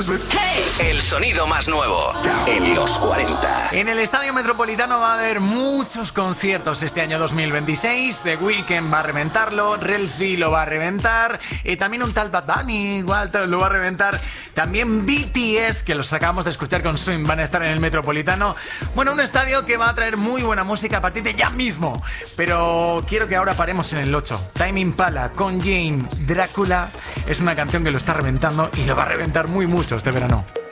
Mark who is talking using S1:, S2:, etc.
S1: El sonido más nuevo en los 40.
S2: En el Estadio Metropolitano va a haber muchos conciertos este año 2026. The Weeknd va a reventarlo, Relsby lo va a reventar, también un tal Bad Bunny igual lo va a reventar. También BTS, que los acabamos de escuchar con Swim, van a estar en el Metropolitano. Bueno, un estadio que va a traer muy buena música a partir de ya mismo. Pero quiero que ahora paremos en el 8. Tame Impala con Jane Drácula es una canción que lo está reventando y lo va a reventar muy mucho este verano.